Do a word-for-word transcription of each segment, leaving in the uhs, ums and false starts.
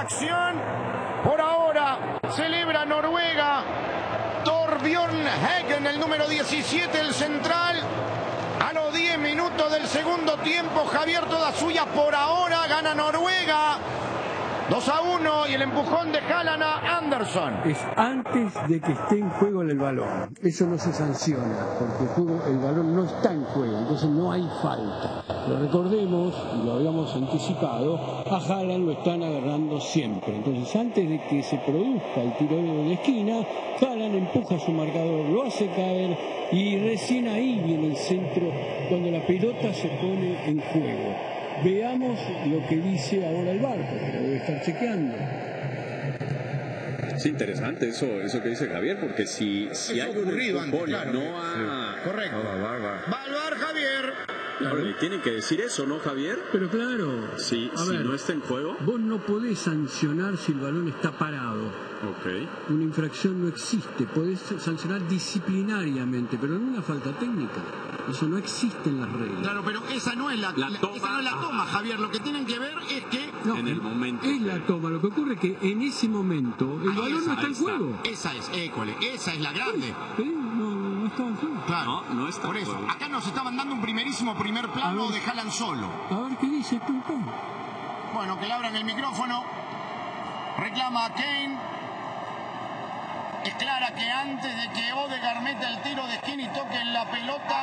acción. Por ahora celebra Noruega. Torbjørn Hagen, el número diecisiete, el central. A los diez minutos del segundo tiempo, Javier, toda suya por ahora, gana Noruega. dos a uno y el empujón de Haaland a Anderson. Es antes de que esté en juego el balón. Eso no se sanciona, porque el, juego, el balón no está en juego, entonces no hay falta. Lo recordemos, y lo habíamos anticipado, a Haaland lo están agarrando siempre. Entonces antes de que se produzca el tiro de esquina, Haaland empuja a su marcador, lo hace caer y recién ahí viene el centro cuando la pelota se pone en juego. Veamos lo que dice ahora el V A R, porque lo debe estar chequeando. Es interesante eso, eso que dice Javier, porque si, si hay un empujón, claro, no ha... Sí. Correcto. Va, va, va. Va al V A R, Javier. Claro, le tienen que decir eso, ¿no, Javier? Pero claro, si, a si ver, no está en juego. Vos no podés sancionar si el balón está parado. Okay. Una infracción no existe. Podés sancionar disciplinariamente, pero no una falta técnica. Eso no existe en las reglas. Claro, pero esa no es la, la, la toma. Esa no es la toma, Javier. Lo que tienen que ver es que... No, en el momento. Es la toma. Lo que ocurre es que en ese momento el ahí balón esa, no está en juego. Esa es, école, esa es la grande. ¿Sí? No, no está en juego. Claro, no, no está por eso. juego. Acá nos estaban dando un primerísimo primer plano de Haaland solo. A ver qué dice pum, pum. Bueno, que le abran el micrófono. Reclama a Kane. Es clara que antes de que Odegaard meta el tiro de esquina y toque la pelota...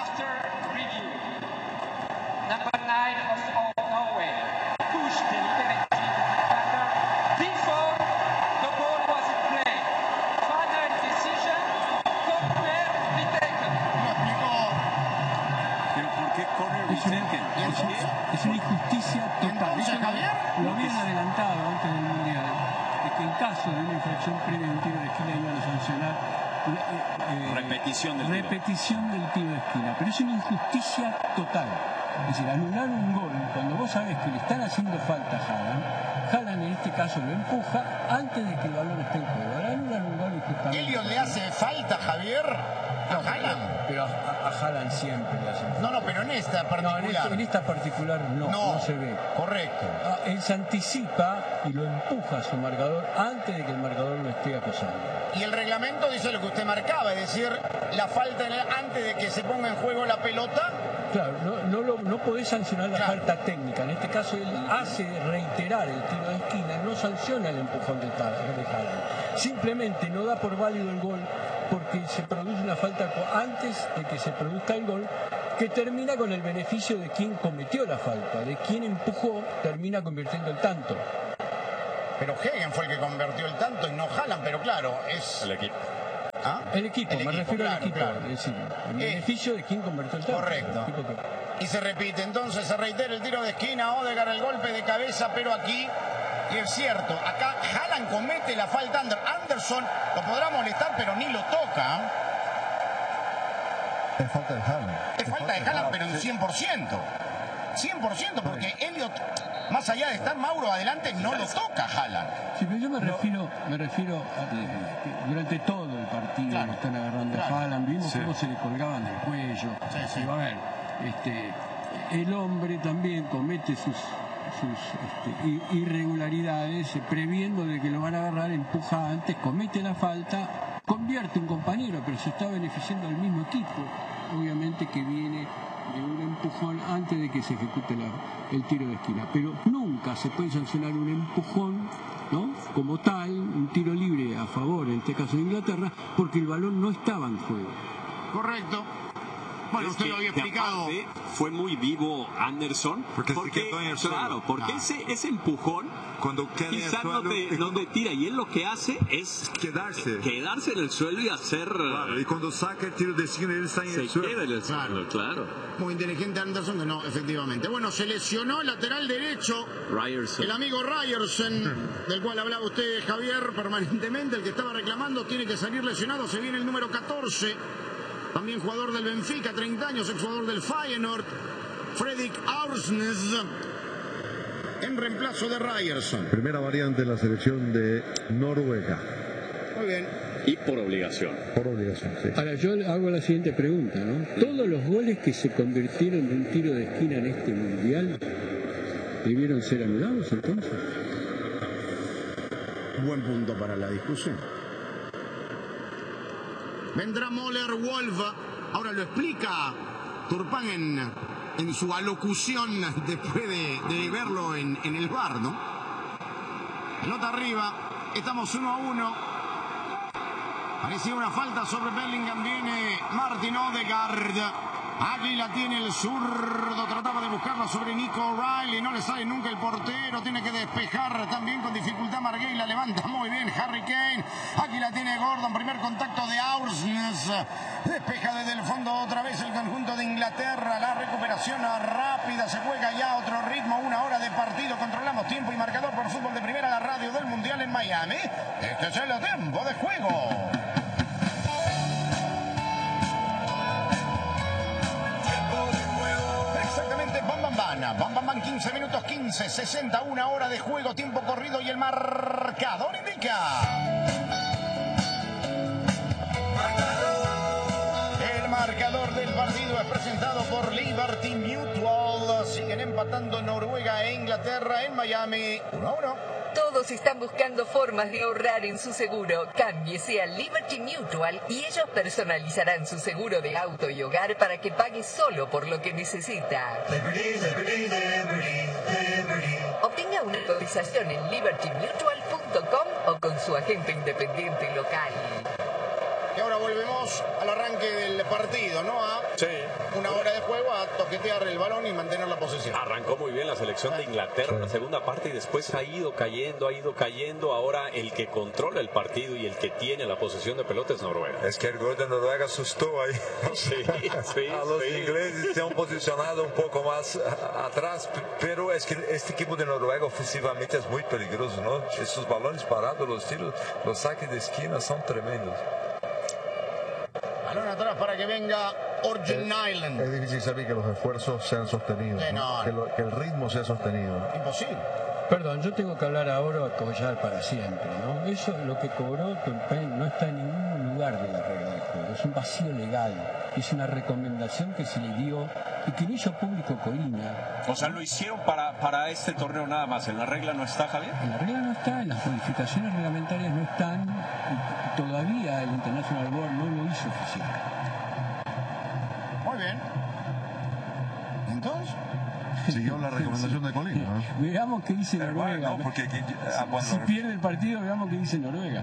Number nine of Norway pushed the defender before the ball was in play. Final decision, corner retaken. Lo explicó. ¿Pero por qué corner Es una, retaken? es, una, es una injusticia total. Entonces, Eso Javier, lo habían adelantado antes del Mundial, de que en caso de una infracción previa de un tiro de esquina iban a sancionar eh, eh, repetición del repetición tiro. del tiro de esquina. Pero es una injusticia total. Es decir, anular un gol cuando vos sabés que le están haciendo falta a Haaland. Haaland en este caso lo empuja antes de que el balón esté en juego. Al anular un gol injustamente. ¿Elliot le hace falta, Javier, a No, Haaland? Pero a, a Haaland siempre le hacen falta. No, no, pero en esta No, particular. en, este, en esta particular no, no, no se ve. Correcto. Ah, él se anticipa y lo empuja a su marcador antes de que el marcador lo esté acosando. Y el reglamento dice lo que usted marcaba, es decir, la falta en el- antes de que se ponga en juego la pelota. Claro, no, no, lo, no podés sancionar la Claro. falta técnica. En este caso él hace reiterar el tiro de esquina, no sanciona el empujón de Haaland. Simplemente no da por válido el gol porque se produce una falta antes de que se produzca el gol, que termina con el beneficio de quien cometió la falta, de quien empujó, termina convirtiendo el tanto. Pero Hagen fue el que convirtió el tanto y no Haaland, pero claro, es... El equipo. ¿Ah? El equipo, El me equipo, refiero claro, al equipo, claro. es decir, el Eh, beneficio de quien convirtió el tanto. correcto. El equipo que- Y se repite, entonces se reitera el tiro de esquina, Odegaard el golpe de cabeza, pero aquí, y es cierto, acá Haaland comete la falta, Ander- Anderson lo podrá molestar, pero ni lo toca. Es falta de Haaland. Es falta de Haaland, pero en cien por ciento. cien por ciento, porque Elliot, más allá de estar Mauro adelante, no lo toca Haaland. Sí, pero yo me refiero, me refiero a que durante todo el partido Claro, lo están agarrando claro. a Haaland, vimos Sí. cómo se le colgaban del cuello. Sí, sí. Digo, a ver, este, el hombre también comete sus, sus este, i- irregularidades, eh, previendo de que lo van a agarrar, empuja antes, comete la falta, convierte un compañero, pero se está beneficiando al mismo equipo, obviamente que viene de un empujón antes de que se ejecute la, el tiro de esquina. Pero nunca se puede sancionar un empujón, ¿no?, como tal, un tiro libre a favor, en este caso de Inglaterra, porque el balón no estaba en juego. Correcto. Bueno, Es usted que, lo había que explicado. aparte, fue muy vivo Anderson. Porque se porque, quedó en el suelo. claro, porque Ah. ese, ese empujón Cuando queda en el quizás no suelo, te, y no cuando- te tira. Y él lo que hace es Quedarse. quedarse en el suelo y hacer... Claro, y cuando saca el tiro de esquina, él está en se el suelo. queda en el Claro. suelo, claro. Muy inteligente Anderson, que no, efectivamente. Bueno, se lesionó el lateral derecho, Ryerson. el amigo Ryerson, del cual hablaba usted, Javier, permanentemente, el que estaba reclamando, tiene que salir lesionado. Se viene el número catorce, también jugador del Benfica, treinta años, ex jugador del Feyenoord, Fredrik Aursnes, en reemplazo de Ryerson. Primera variante en la selección de Noruega, Muy bien. Y por obligación. por obligación. Sí. Ahora yo hago la siguiente pregunta, ¿no? ¿Todos los goles que se convirtieron de un tiro de esquina en este mundial debieron ser anulados entonces? buen punto para la discusión. Vendrá Moller Wolf. Ahora lo explica Turpán en, en su alocución después de, de verlo en, en el V A R, ¿no? Pelota arriba. Estamos uno a uno. Parecía una falta sobre Bellingham. Viene Martin Odegaard. Aquí la tiene el zurdo. Trataba de buscarla sobre Nico O'Reilly. No le sale nunca el portero. Tiene que despejar también con dificultad. Marguey la levanta muy bien. Harry Kane. Aquí la tiene Gordon. Primer contacto de Aursnes. Despeja desde el fondo otra vez el conjunto de Inglaterra. La recuperación rápida. Se juega ya otro ritmo. Una hora de partido. Controlamos tiempo y marcador por Fútbol de Primera, la radio del Mundial en Miami. Este es el tiempo de juego. Bam Bam Bam, Bam Bam Bam, quince minutos quince, sesenta, una hora de juego, tiempo corrido y el marcador indica. El marcador del partido es presentado por Liberty Mutual. Siguen empatando Noruega e Inglaterra en Miami, uno a uno. Todos están buscando formas de ahorrar en su seguro. Cámbiese a Liberty Mutual y ellos personalizarán su seguro de auto y hogar para que pague solo por lo que necesita. Liberty, Liberty, Liberty, Liberty. Obtenga una cotización en liberty mutual punto com o con su agente independiente local. Y ahora volvemos al arranque del partido, ¿no? A Sí. una hora de juego, a toquetear el balón y mantener la posesión. Arrancó muy bien la selección de Inglaterra en la segunda parte y después ha ido cayendo, ha ido cayendo. Ahora el que controla el partido y el que tiene la posesión de pelota es Noruega. Es que el gol de Noruega asustó ahí. Sí, sí, A los sí. ingleses se han posicionado un poco más a- atrás, pero es que este equipo de Noruega ofensivamente es muy peligroso, ¿no? Esos balones parados, los tiros, los saques de esquina son tremendos. Balón atrás para que venga Orjan Nyland. Es difícil saber que los esfuerzos sean sostenidos, Sí, no, ¿no? Que, lo- que el ritmo sea sostenido. Imposible. Perdón, yo tengo que hablar ahora o collar para siempre, ¿no? Eso, lo que cobró Turpin, no está en ningún lugar de la regla del juego. Es un vacío legal. Es una recomendación que se le dio y que no hizo público Colina. O sea, lo hicieron para, para este torneo nada más. ¿En la regla no está, Javier? En la regla no está, en las modificaciones reglamentarias no están y todavía el International Board no lo hizo oficial. Muy bien. Entonces, Siguió la recomendación de Colina, ¿no? Veamos qué dice Noruega. No, porque aquí- ah, cuando- Si pierde el partido, veamos qué dice Noruega.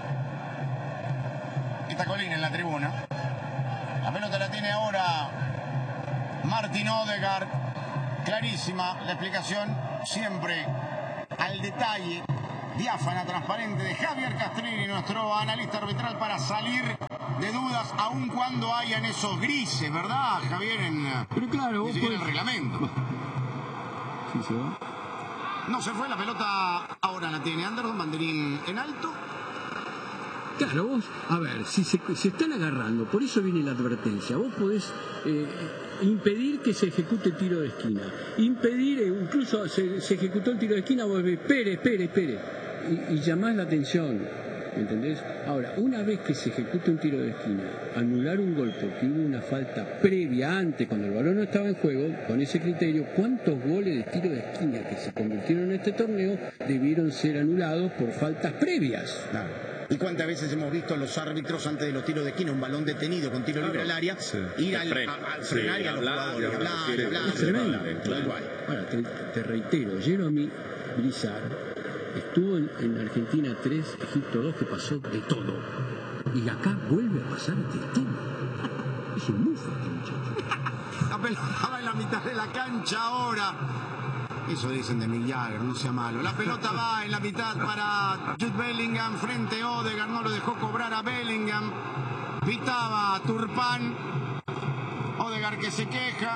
está Colina en la tribuna. La pelota la tiene ahora Martin Odegaard. Clarísima la explicación, siempre al detalle, diáfana, transparente, de Javier Castrini, nuestro analista arbitral, para salir de dudas, aun cuando hayan esos grises, ¿verdad, Javier? En, Pero claro, vos ni siquiera podés- el reglamento. Sí, se va. No se fue la pelota, ahora la tiene Anderson, banderín en alto. Claro, vos, a ver, si se, se están agarrando, por eso viene la advertencia, vos podés eh, impedir que se ejecute el tiro de esquina, impedir, eh, incluso se, se ejecutó el tiro de esquina, vos ves, espere, espere, espere, y, y llamás la atención, ¿entendés? Ahora, una vez que se ejecute un tiro de esquina, anular un gol porque hubo una falta previa antes, cuando el balón no estaba en juego, con ese criterio, ¿cuántos goles de tiro de esquina que se convirtieron en este torneo debieron ser anulados por faltas previas? Claro. ¿Y cuántas veces hemos visto a los árbitros antes de los tiros de esquina, un balón detenido con tiro libre al área, ir al, Freno. a, a frenar Sí, y a los hablar, jugadores, sí, hablar, sí, hablar, Es tremendo. tal cual. Ahora, te, te reitero, Jeremy Blizzard estuvo en, en Argentina tres, Egipto dos, que pasó de todo. Y acá vuelve a pasar de todo. Es un bufo este muchacho. La pelota va en la mitad de la cancha ahora. Eso dicen de Mick Jagger, no sea malo. La pelota va en la mitad para Jude Bellingham frente a Odegaard. No lo dejó cobrar a Bellingham. Pitaba Turpán. Odegaard que se queja.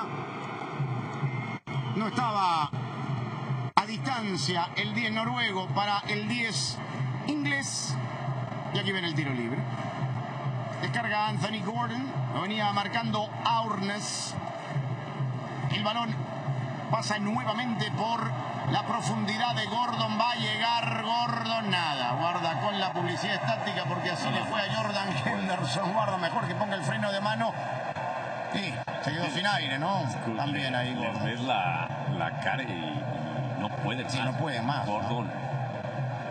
No estaba a distancia el diez noruego para el diez inglés. Y aquí viene el tiro libre. Descarga Anthony Gordon. Lo venía marcando Aurnes. El balón pasa nuevamente por la profundidad de Gordon. Va a llegar Gordon. Nada. Guarda con la publicidad estática porque así le fue a Jordan Henderson. Guarda mejor que ponga el freno de mano. Sí, se quedó sin aire, ¿no? También ahí Les Gordon. ves la, la cara y, y no puede más. Sí, no puede más, Gordon.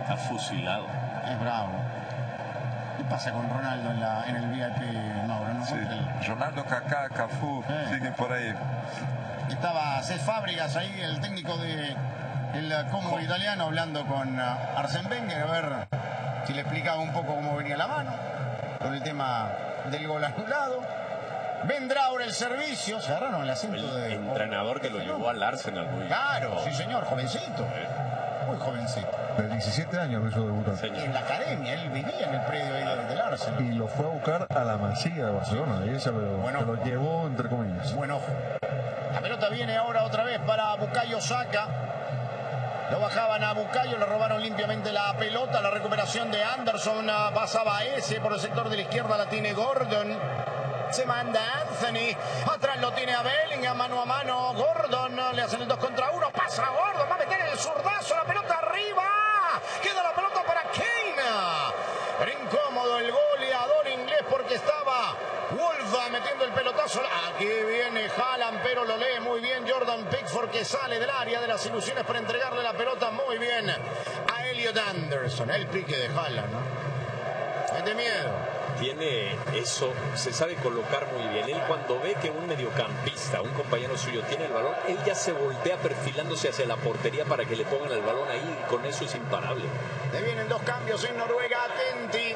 Está fusilado. Es bravo. ¿Qué pasa con Ronaldo en, la, en el V I P, Mauro? ¿No? Sí. Ronaldo, Kaká, Cafú, Eh. siguen por ahí. Estaba Cés Fábregas ahí, el técnico de el Congo italiano, hablando con uh, Arsène Wenger, a ver si le explicaba un poco cómo venía la mano con el tema del gol anulado. Vendrá ahora el servicio. Se agarraron el asiento de... El entrenador que lo llevó al Arsenal. Muy Claro, sí señor, jovencito. Muy jovencito. De diecisiete años lo hizo debutar. Señor. En la academia, él vivía en el predio ahí del Arsenal. Y lo fue a buscar a la Masía de Barcelona. Y se lo, Bueno. se lo llevó entre comillas. Buen ojo. La pelota viene ahora otra vez para Bukayo Saka. Lo bajaban a Bukayo, le robaron limpiamente la pelota. La recuperación de Anderson. Pasaba ese por el sector de la izquierda, la tiene Gordon. Se manda Anthony. Atrás lo tiene a Bellingham, mano a mano. Gordon le hacen el dos contra uno. Pasa a Gordon, va a meter el zurdazo. La pelota arriba. Queda la pelota para Kane. Era incómodo el goleador inglés porque estaba Wolf metiendo el pelotazo. Aquí viene Haaland, pero lo lee muy bien Jordan Pickford, que sale del área de las ilusiones para entregarle la pelota muy bien a Elliot Anderson. El pique de Haaland, ¿no? Es de miedo. Tiene eso, se sabe colocar muy bien. Él cuando ve que un mediocampista, un compañero suyo tiene el balón, él ya se voltea perfilándose hacia la portería para que le pongan el balón ahí, y con eso es imparable. Le vienen dos cambios en Noruega, Atenti,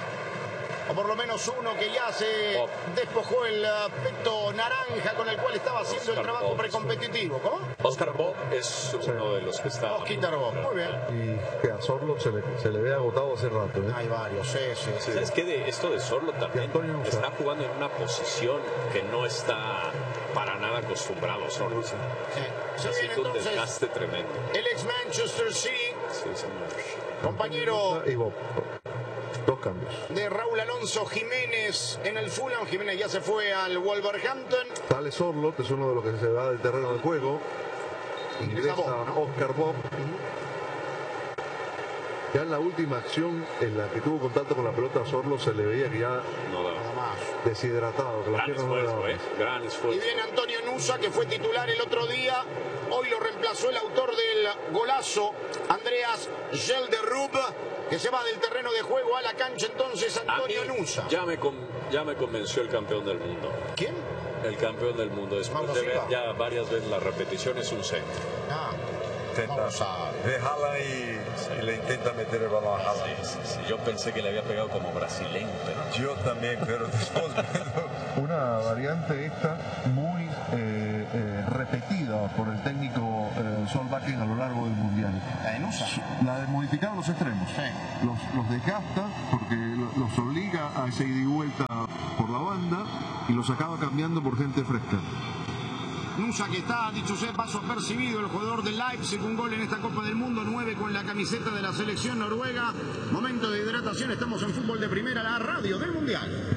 o por lo menos uno que ya se Bob. despojó el peto naranja con el cual estaba haciendo Oscar el trabajo Bob. precompetitivo. ¿Cómo? Oscar Bob es uno de los que está... Oscar Bob, muy bien. Y que a Sorlo se le, se le ve agotado hace rato. ¿eh? Hay varios, sí, sí, sí. ¿Sabes qué? De esto de Sorlo también Y Antonio Nusa. está jugando en una posición que no está para nada acostumbrado Sorlo. Sí. Se Está viene haciendo un entonces desgaste tremendo. el ex Manchester City, Sí, señor. compañero Y Bob. Dos cambios. de Raúl Alonso Jiménez en el Fulham. Jiménez ya se fue al Wolverhampton. Sale Sorlo, que es uno de los que se va del terreno de juego. Ingresa Bob, ¿no? Oscar Bob. Ya en la última acción en la que tuvo contacto con la pelota, Sorlo se le veía que ya No da. Nada más. deshidratado, que las Gran piernas no le esfuerzo, daban. ¿eh? Gran Y esfuerzo. viene Antonio Nusa, que fue titular el otro día. Hoy lo reemplazó el autor del golazo, Andreas Gelderrub, que se va del terreno de juego a la cancha. Entonces A mí Antonio Nusa. ya me, con- ya me convenció el campeón del mundo. ¿Quién? El campeón del mundo. Después Mauro de ver Silva. ya varias veces la repetición, es un centro. Ah, Intenta, Vamos a- ve Haaland y, y le intenta meter el balón a Haaland. Sí, sí, sí. Yo pensé que le había pegado como brasileño, pero... Yo también, pero después Una variante esta muy eh, eh, repetida por el técnico eh, Solbakken a lo largo del Mundial. la de Nusa. La de modificar los extremos. Sí. Los, los desgasta porque lo- los obliga a ese ida y vuelta por la banda y los acaba cambiando por gente fresca. Nusa, que está, dicho sea paso apercibido, el jugador del Leipzig, un gol en esta Copa del Mundo, nueve con la camiseta de la selección noruega. Momento de hidratación, estamos en Fútbol de Primera, la radio del Mundial.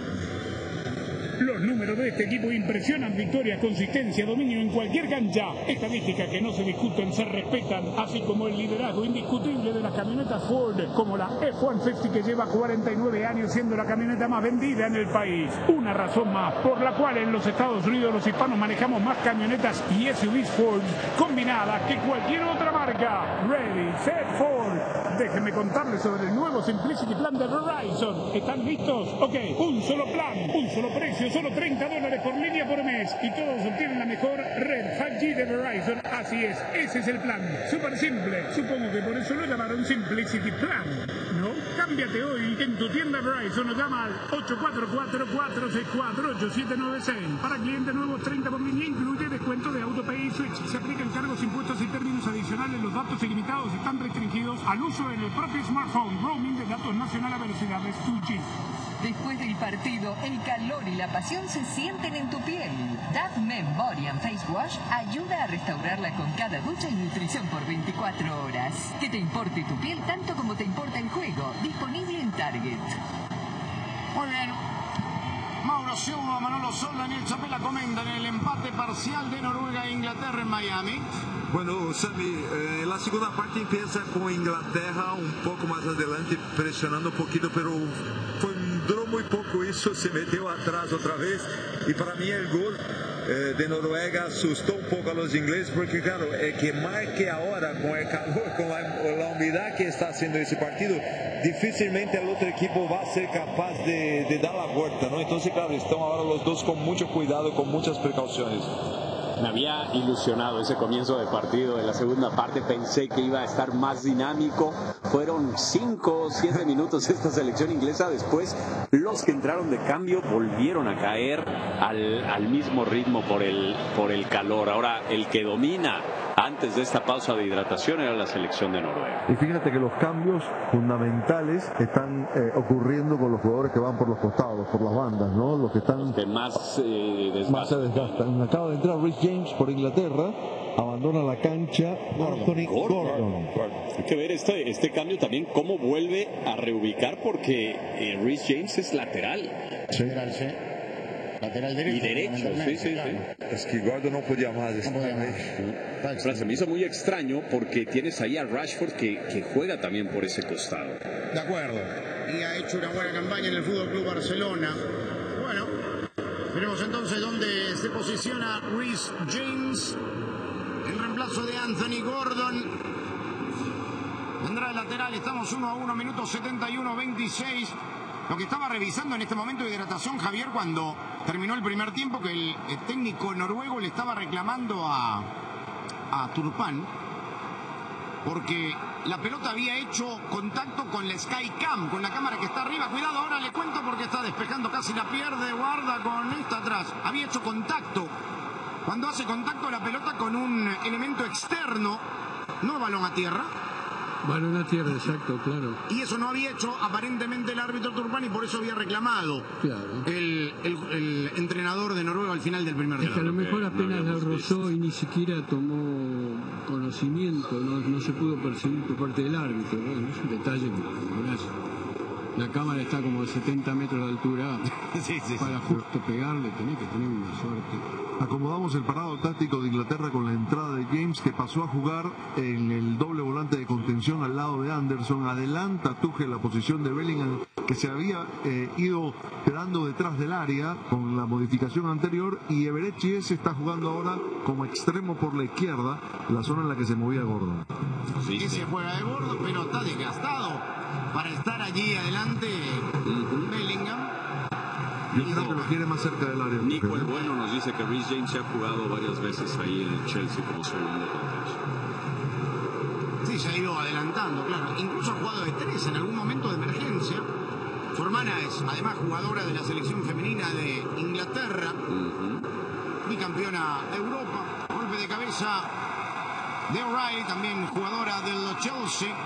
Los números de este equipo impresionan: victorias, consistencia, dominio en cualquier cancha. Estadísticas que no se discuten, se respetan, así como el liderazgo indiscutible de las camionetas Ford, como la F ciento cincuenta que lleva cuarenta y nueve años siendo la camioneta más vendida en el país. Una razón más por la cual en los Estados Unidos los hispanos manejamos más camionetas y S U Vs Ford combinadas que cualquier otra marca. Ready, set, Ford. Déjenme contarles sobre el nuevo Simplicity Plan de Verizon. ¿Están listos? Ok, un solo plan, un solo precio, solo treinta dólares por línea por mes. Y todos obtienen la mejor red cinco G de Verizon. Así es, ese es el plan. Súper simple. Supongo que por eso lo llamaron Simplicity Plan, ¿no? Cámbiate hoy en tu tienda Verizon o llama al ocho cuatro cuatro, cuatro seis cuatro, ocho siete nueve seis. Para clientes nuevos, treinta por línea, incluye descuento de AutoPay y Switch. Se aplican cargos, impuestos y términos adicionales. Los datos ilimitados están restringidos al uso en el propio smartphone. Roaming de datos nacional a velocidades dos G. Después del partido, el calor y la pasión se sienten en tu piel. Dove Men Body and Face Wash ayuda a restaurarla con cada ducha y nutrición por veinticuatro horas. Que te importe tu piel tanto como te importa el juego. Disponible en Target. Muy bien. Mauro Silva, Manolo Sol, Daniel Chapela comentan el empate parcial de Noruega e Inglaterra en Miami. Bueno, Sami, eh, la segunda parte empieza con Inglaterra un poco más adelante, presionando un poquito, pero fue, duró muy poco eso, se metió atrás otra vez y para mí el gol eh, de Noruega asustó un poco a los ingleses, porque claro, el que marque ahora con el calor, con la, la humedad que está haciendo ese partido, difícilmente el otro equipo va a ser capaz de, de dar la vuelta, ¿no? Entonces, claro, están ahora los dos con mucho cuidado, con muchas precauciones. Me había ilusionado ese comienzo de partido. En la segunda parte pensé que iba a estar más dinámico. Fueron cinco o siete minutos esta selección inglesa. Después los que entraron de cambio volvieron a caer al, al mismo ritmo por el, por el calor. Ahora el que domina antes de esta pausa de hidratación era la selección de Noruega. Y fíjate que los cambios fundamentales están eh, ocurriendo con los jugadores que van por los costados, por las bandas, ¿no? Los que están los que más, eh, más se desgastan. Acaba de entrar Rhys James por Inglaterra, abandona la cancha Anthony Gordon. Gordon. Hay que ver este, este cambio también, cómo vuelve a reubicar, porque eh, Rhys James es lateral. Sí. Lateral, sí. Lateral derecho. Y derecho, sí, sí, claro. sí. Es que Gordon no podía más. No podía más. Ahora, se me hizo muy extraño porque tienes ahí a Rashford que, que juega también por ese costado. De acuerdo. Y ha hecho una buena campaña en el Fútbol Club Barcelona. Bueno, veremos entonces dónde se posiciona Rhys James en reemplazo de Anthony Gordon. Vendrá el lateral. Estamos uno a uno, minuto setenta y uno veintiséis. Lo que estaba revisando en este momento de hidratación, Javier, cuando terminó el primer tiempo, que el, el técnico noruego le estaba reclamando a, a Turpin, porque la pelota había hecho contacto con la Skycam, con la cámara que está arriba. Cuidado, ahora le cuento porque está despejando, casi la pierde, guarda con esta atrás. Había hecho contacto. Cuando hace contacto la pelota con un elemento externo, no balón a tierra. Balón a tierra, exacto, claro. Y eso no había hecho aparentemente el árbitro Turpin y por eso había reclamado claro. el, el, el entrenador de Noruega al final del primer tiempo. Es que a lo mejor apenas la rozó y ni siquiera tomó conocimiento, no, no se pudo percibir por parte del árbitro. Bueno, es un detalle que, gracias. La cámara está como a setenta metros de altura. Sí, sí, para sí. justo pegarle, tenés que tener una suerte. Acomodamos el parado táctico de Inglaterra con la entrada de James, que pasó a jugar en el doble volante de contención al lado de Anderson. Adelanta Tuchel la posición de Bellingham, que se había eh, ido quedando detrás del área con la modificación anterior, y Eberechi se está jugando ahora como extremo por la izquierda, la zona en la que se movía Gordon. Sí, sí. Se juega de Gordon, pero está desgastado para estar allí adelante. Uh-huh. Bellingham. Yo creo que lo quiere más cerca del área. Nico el Bueno nos dice que Rhys James se ha jugado varias veces ahí en el Chelsea como segundo contención. Sí, se ha ido adelantando, claro. Incluso ha jugado de tres en algún momento de emergencia. Su hermana es además jugadora de la selección femenina de Inglaterra. Uh-huh. Bicampeona de Europa. Golpe de cabeza de O'Reilly, también jugadora del Chelsea.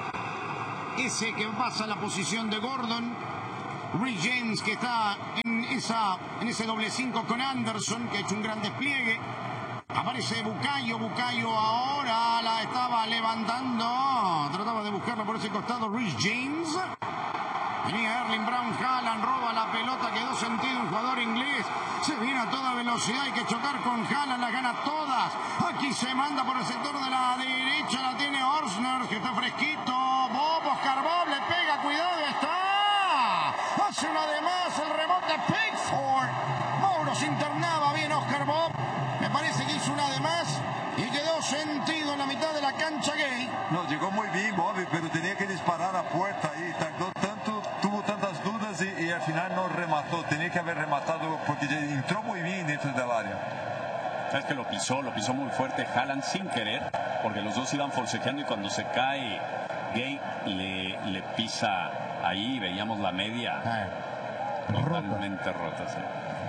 Ese que pasa a la posición de Gordon. Rhys James, que está en, esa, en ese doble cinco con Anderson, que ha hecho un gran despliegue. Aparece Bukayo, Bukayo ahora la estaba levantando. Trataba de buscarla por ese costado Rhys James. Venía Erling Brown Haaland, roba la pelota, quedó sentido un jugador inglés. Se viene a toda velocidad, hay que chocar con Haaland, las gana todas. Aquí se manda por el sector de la derecha, la tiene Orsner, que está fresquito. Bob, Oscar Bob, le pega, cuidado, está. Hace una de más, el rebote Pickford. Mauro se internaba bien Oscar Bob. Me parece que hizo una de más y quedó sentido en la mitad de la cancha Gay. No, llegó muy bien Bobby, pero tenía que disparar a puerta y tardó tanto, tuvo tantas dudas y, y al final no remató. Tenía que haber rematado porque entró muy bien dentro del área. Sabes que lo pisó, lo pisó muy fuerte Haaland sin querer, porque los dos iban forcejeando y cuando se cae Gay le, le pisa ahí, veíamos la media ah, totalmente rota. rota sí.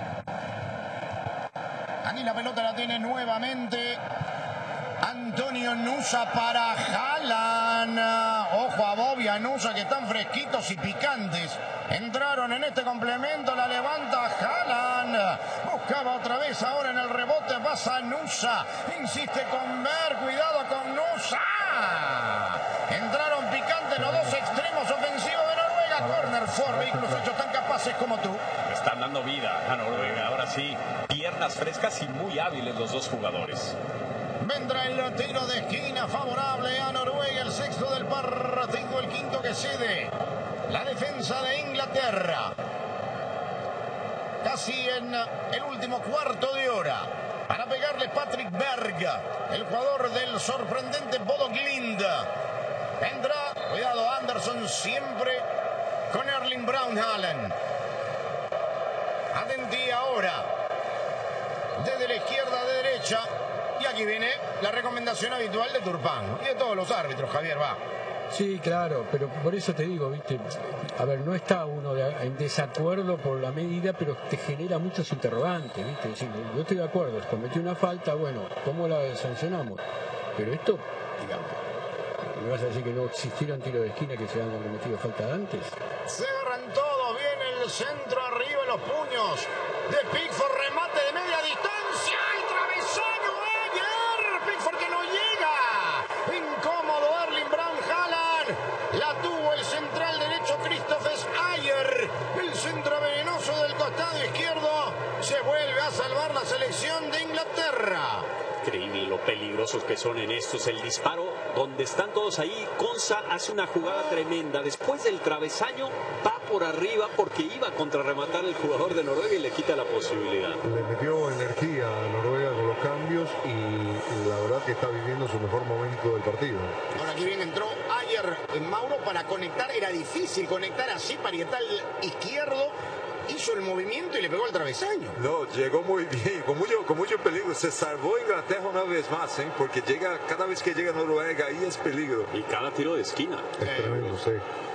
Aquí la pelota la tiene nuevamente Antonio Nusa para Haaland. Ojo a Bobby, a Nusa, que están fresquitos y picantes. Entraron en este complemento, la levanta Haaland. Buscaba otra vez ahora en el rebote, pasa Nusa. Insiste con Ver, cuidado con Nusa. Entraron picantes los dos extremos ofensivos de Noruega. Corner for vehículos hechos tan capaces como tú. Están dando vida a Noruega, ahora sí. Piernas frescas y muy hábiles los dos jugadores. Vendrá el tiro de esquina favorable a Noruega, el sexto del partido, el quinto que cede la defensa de Inglaterra. casi en el último cuarto de hora. Para pegarle Patrick Berg, el jugador del sorprendente Bodo Glimt. Vendrá, cuidado, Anderson siempre con Erling Braun Haaland. Atentí ahora, desde la izquierda a la derecha. Y aquí viene la recomendación habitual de Turpán y de todos los árbitros, Javier, va. Sí, claro, pero por eso te digo, viste, a ver, no está uno de, en desacuerdo por la medida, pero te genera muchos interrogantes, viste. Es decir, yo estoy de acuerdo, cometió una falta, bueno, ¿cómo la sancionamos? Pero esto, digamos, ¿me vas a decir que no existieron tiros de esquina que se han cometido falta antes? Se agarran todos, viene el centro arriba, los puños de Pickford, remate de media distancia, el travesaño Ayer, Pickford que no llega, incómodo Erling Braun Haaland, la tuvo el central derecho Christopher Ayer, el centro venenoso del costado izquierdo, se vuelve a salvar la selección de Inglaterra. Increíble lo peligrosos que son en estos. El disparo, donde están todos ahí, Konsa hace una jugada tremenda. Después del travesaño, va por arriba porque iba a contrarrematar el jugador de Noruega y le quita la posibilidad. Le metió energía a Noruega con los cambios y la verdad que está viviendo su mejor momento del partido. Ahora aquí bien entró Ayer en Mauro para conectar. Era difícil conectar así, parietal izquierdo. Hizo el movimiento y le pegó el travesaño. No, llegó muy bien, con mucho, con mucho peligro. Se salvó Inglaterra una vez más, ¿eh? Porque llega, cada vez que llega Noruega, ahí es peligro. Y cada tiro de esquina. Es tremendo, sí.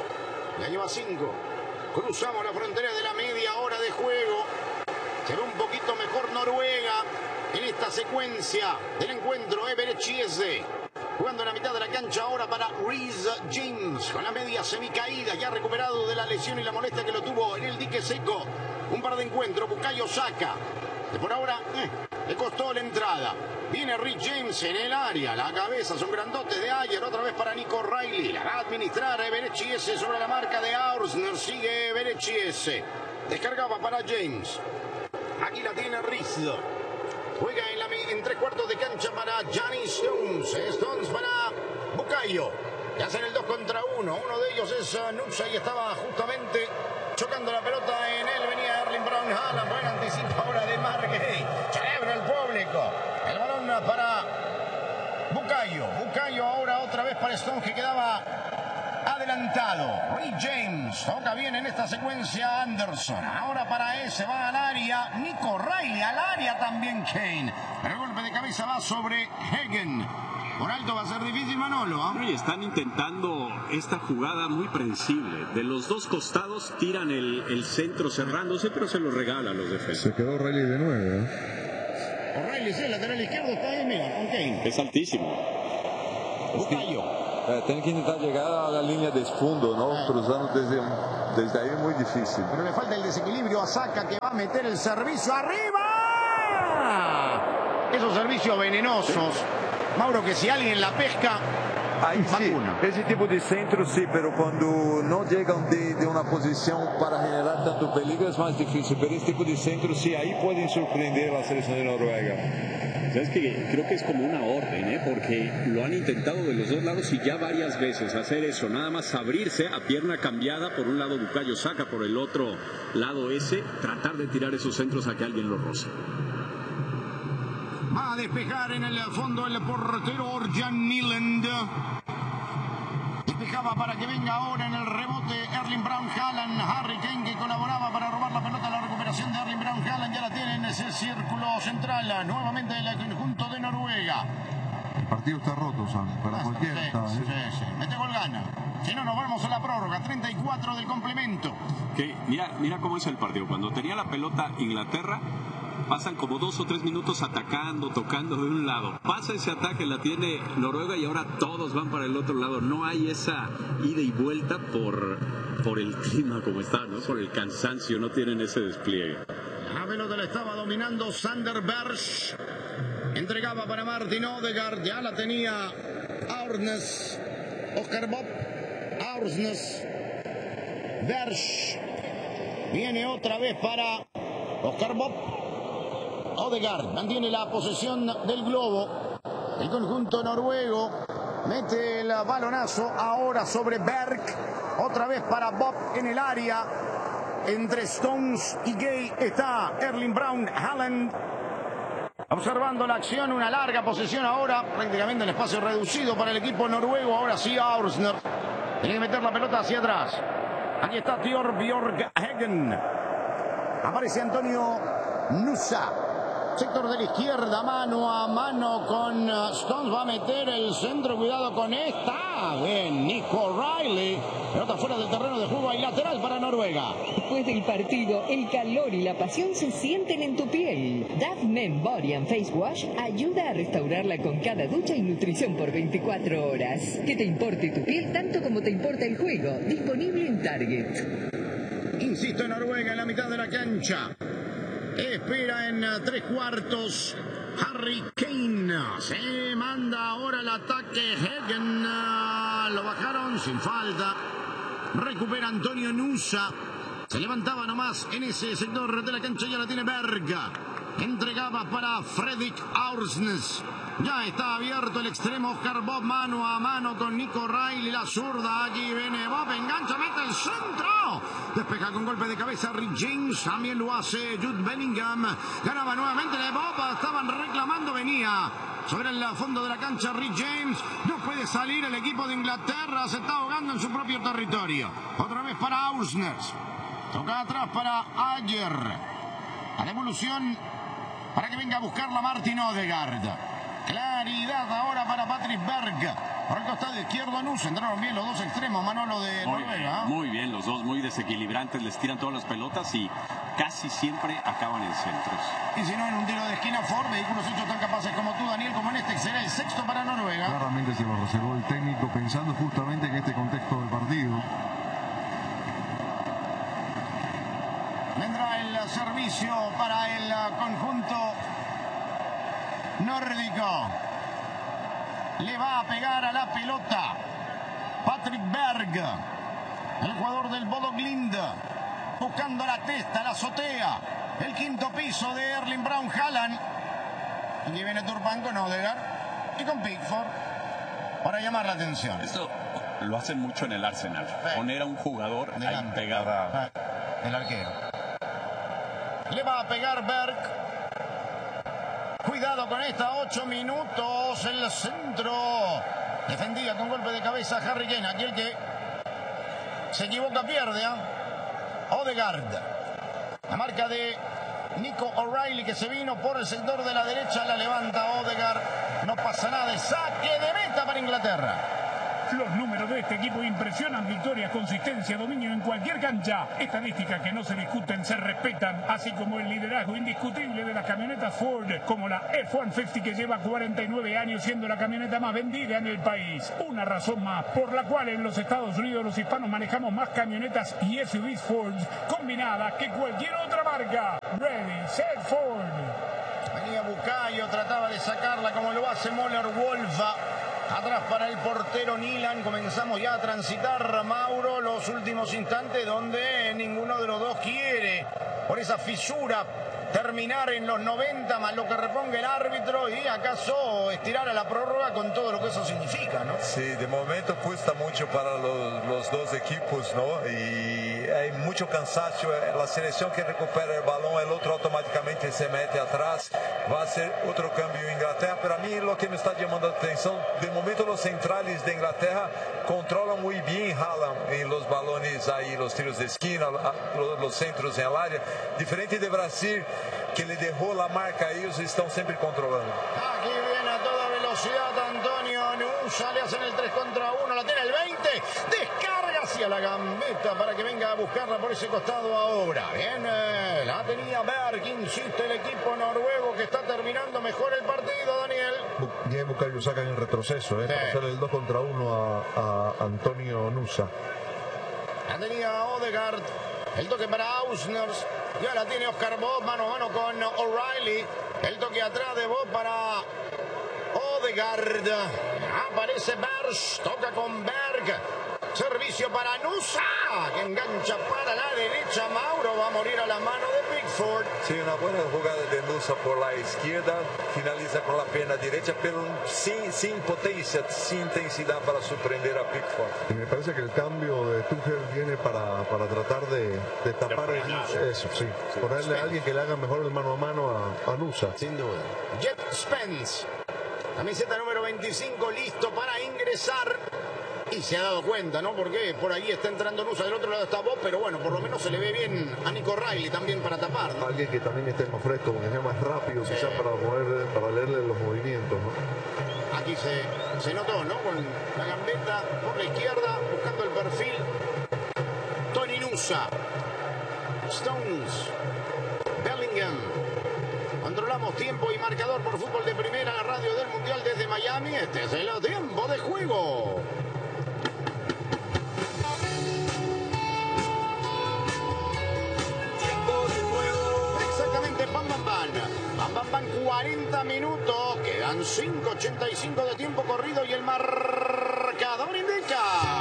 Ya lleva cinco. Cruzamos la frontera de la media hora de juego. Se ve un poquito mejor Noruega en esta secuencia del encuentro. Everett Chiese jugando en la mitad de la cancha ahora para Reece James con la media semicaída, ya recuperado de la lesión y la molestia que lo tuvo en el dique seco. Un par de encuentros, Bukayo Saka, que por ahora eh, le costó la entrada. Viene Reece James en el área, la cabeza son grandotes de Ayer, otra vez para Nico Riley. La va a administrar Everett Chiese sobre la marca de Aursner, sigue Everett Chiese. Descargaba para James. Aquí la tiene Reece. Juega en, la, en tres cuartos de cancha para Johnny Stones. Stones para Bukayo. Y hacen el dos contra uno. Uno de ellos es uh, Nupsa y estaba justamente chocando la pelota en él. Venía Erling Braun Haaland. Buen anticipo ahora de Margay. Celebra el público. El balón para Bukayo. Bukayo ahora otra vez para Stones que quedaba adelantado. Reece James toca bien en esta secuencia Anderson. Ahora para ese va al área. Nico Riley al área también Kane. Pero el golpe de cabeza va sobre Hagen. Por alto va a ser difícil Manolo. ¿eh? Y están intentando esta jugada muy predecible. De los dos costados tiran el, el centro cerrándose, pero se lo regalan los defensas. Se quedó Riley de nuevo. ¿eh? O'Reilly, sí, el lateral izquierdo está ahí, mira, con Kane. Es altísimo. Bukayo. Eh, tem que intentar llegar a la línea de fondo, ¿no? Ah. Cruzando desde, desde ahí es muy difícil. Pero le falta el desequilibrio a Saka que va a meter el servicio arriba. Esos servicios venenosos. Mauro, que si alguien la pesca, ahí sí, ese tipo de centro sí, pero cuando no llegan de, de una posición para generar tanto peligro es más difícil. Pero este tipo de centro sí, ahí pueden sorprender a la selección de Noruega. ¿Sabes qué? Creo que es como una orden, ¿eh? Porque lo han intentado de los dos lados y ya varias veces hacer eso, nada más abrirse a pierna cambiada, por un lado Bukayo Saka, por el otro lado ese, tratar de tirar esos centros a que alguien lo roce. Va a despejar en el fondo el portero Orjan Nyland. Despejaba para que venga ahora en el rebote Erling Braun Haaland. Harry Kane que colaboraba para robar la pelota. La recuperación de Erling Braun Haaland ya la tiene en ese círculo central. Nuevamente el conjunto de Noruega. El partido está roto, Sam. Para Basta, cualquiera sí, está. sí, sí. Mete gol gana. Si no, nos vamos a la prórroga. treinta y cuatro del complemento. Que, mira, mira cómo es el partido. Cuando tenía la pelota Inglaterra, pasan como dos o tres minutos atacando, tocando de un lado. Pasa ese ataque, la tiene Noruega y ahora todos van para el otro lado. No hay esa ida y vuelta por, por el clima como está, ¿no? Por el cansancio, no tienen ese despliegue. La pelota la estaba dominando Sander Berg. Entregaba para Martin Odegaard. Ya la tenía Aursnes. Oscar Bob. Aursnes. Berg. Viene otra vez para Oscar Bob. Odegaard mantiene la posesión del globo. El conjunto noruego mete el balonazo ahora sobre Berg. Otra vez para Bob en el área. entre Stones y Gay está Erling Braun Haaland. Observando la acción, una larga posesión ahora, prácticamente en espacio reducido para el equipo noruego. Ahora sí Aursner tiene que meter la pelota hacia atrás. Aquí está Torbjørn Hagen. Aparece Antonio Nusa. Sector de la izquierda, mano a mano con Stones. Va a meter el centro, cuidado con esta. Bien, Nico Riley. Pelota fuera del terreno de juego y lateral para Noruega. Después del partido, el calor y la pasión se sienten en tu piel. Dove Men Body and Face Wash ayuda a restaurarla con cada ducha y nutrición por veinticuatro horas. Que te importe tu piel tanto como te importa el juego. Disponible en Target. Insisto, Noruega en la mitad de la cancha. Espera en tres cuartos Harry Kane. Se manda ahora el ataque Hagen. Lo bajaron sin falta. Recupera Antonio Nusa. Se levantaba nomás en ese sector de la cancha. Ya la tiene Berg. Entregaba para Fredrik Aursnes. Ya está abierto el extremo Oscar Bob, mano a mano con Nico Riley, la zurda. Aquí viene Bob, engancha, mete el centro. Despeja con golpe de cabeza Rick James, también lo hace Jude Bellingham. Ganaba nuevamente de Bob, estaban reclamando, venía sobre el fondo de la cancha Rick James. No puede salir el equipo de Inglaterra, se está ahogando en su propio territorio. Otra vez para Aursnes. Toca atrás para Ayer. La devolución para que venga a buscarla Martin Odegaard. Claridad ahora para Patrick Berg. Por el costado izquierdo Nusa. Entraron bien los dos extremos, Manolo, de muy, Noruega. Muy bien, los dos muy desequilibrantes. Les tiran todas las pelotas y casi siempre acaban en centros. Y si no, en un tiro de esquina, Ford, vehículos hechos tan capaces como tú, Daniel, como en este, será el sexto para Noruega. Claramente se lo reservó el técnico pensando justamente en este contexto del partido. Vendrá el servicio para el conjunto nórdico. Le va a pegar a la pelota Patrick Berg, el jugador del Bodo Glimt, buscando la testa, la azotea, el quinto piso de Erling Braun Haaland. Aquí viene Turpan con Odegaard y con Pickford para llamar la atención. Esto lo hacen mucho en el Arsenal, sí. Poner a un jugador ahí pegado. El arquero. Le va a pegar Berg. Cuidado con esta, ocho minutos, el centro. Defendía con golpe de cabeza Harry Kane. Aquí el que se equivoca pierde. ¿eh? Odegaard. La marca de Nico O'Reilly que se vino por el sector de la derecha. La levanta Odegaard. No pasa nada. De saque de meta para Inglaterra. Los números de este equipo impresionan: victorias, consistencia, dominio en cualquier cancha. Estadísticas que no se discuten, se respetan, así como el liderazgo indiscutible de las camionetas Ford, como la F ciento cincuenta que lleva cuarenta y nueve años siendo la camioneta más vendida en el país. Una razón más por la cual en los Estados Unidos los hispanos manejamos más camionetas y S U Vs Ford combinadas que cualquier otra marca. Ready, set, Ford. Venía Bucayo, trataba de sacarla como lo hace Moller Wolfa. Atrás para el portero Nilan. Comenzamos ya a transitar, Mauro, los últimos instantes donde ninguno de los dos quiere, por esa fisura, terminar en los noventa más lo que reponga el árbitro y acaso estirar a la prórroga con todo lo que eso significa, ¿no? Sí, de momento cuesta mucho para los, los dos equipos, ¿no? Y hay mucho cansancio. La selección que recupera el balón, el otro automáticamente se mete atrás. Va a ser otro cambio en Inglaterra. Pero a mí lo que me está llamando la atención, de momento los centrales de Inglaterra controlan muy bien Haaland en los balones ahí, los tiros de esquina, los, los centros en el área. Diferente de Brasil, que le dejó la marca, ellos están siempre controlando. Aquí viene a toda velocidad Antonio Nusa, le hacen el tres contra uno, la tiene el veinte, descarga hacia la gambeta para que venga a buscarla por ese costado ahora. Bien, eh, la tenía Berg, insiste el equipo noruego que está terminando mejor el partido, Daniel. Bien, Bucayo saca en el retroceso, ¿eh? Sí. Para hacer el dos contra uno a, a Antonio Nusa. La tenía Odegaard, el toque para Aursnes. Ya la tiene Oscar Bob, mano a mano con O'Reilly. El toque atrás de Bob para Odegaard. Aparece Berg, toca con Berg. Servicio para Nusa, que engancha para la derecha. Mauro va a morir a la mano de Pickford. Sí, una buena jugada de Nusa por la izquierda. Finaliza con la pierna derecha, pero sin, sin potencia, sin intensidad para sorprender a Pickford. Y me parece que el cambio de Tuchel viene para, para tratar de, de tapar el, eso, sí. sí. Ponerle a alguien que le haga mejor el mano a mano a, a Nusa. Sin duda. Jet Spence, camiseta número veinticinco, listo para ingresar. Y se ha dado cuenta, ¿no? Porque por ahí está entrando Nusa, del otro lado está Bob, pero bueno, por lo menos se le ve bien a Nico Riley también para tapar, ¿no? Alguien que también esté más fresco, que sea más rápido, sí. Quizás para poder, para leerle los movimientos, ¿no? Aquí se, se notó, ¿no? Con la gambeta por la izquierda, buscando el perfil. Tony Nusa. Stones. Bellingham. Controlamos tiempo y marcador por Fútbol de Primera, la radio del Mundial desde Miami. Este es el tiempo de juego. Exactamente, pam, pam, pam. Pam, pam, pam, cuarenta minutos. Quedan cinco ochenta y cinco de tiempo corrido y el marcador indica.